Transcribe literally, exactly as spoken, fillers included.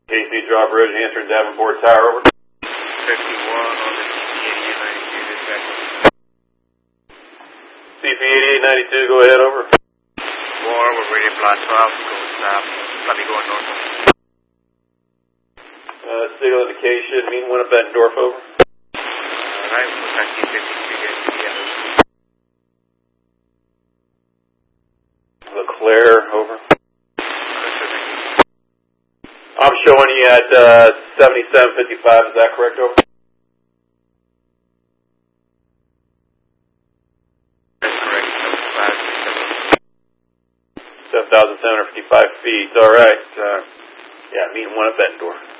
K C Draw Bridge, answering Davenport Tower, over. fifty-one on the C P eighty-eight ninety-two, dispatch. C P eighty-eight ninety-two, go ahead, over. War, we're ready to plot twelve, go south, probably going north. Uh, signal indication, mean one at Bettendorf, over. Alright, we'll talk to you fifty-three guys together. LeClaire, over. I'm showing you at uh, seventy-seven fifty-five, is that correct, over? That's correct, seventy-five, seven thousand seven hundred fifty-five feet, alright. Uh, yeah, meeting one at Bettendorf.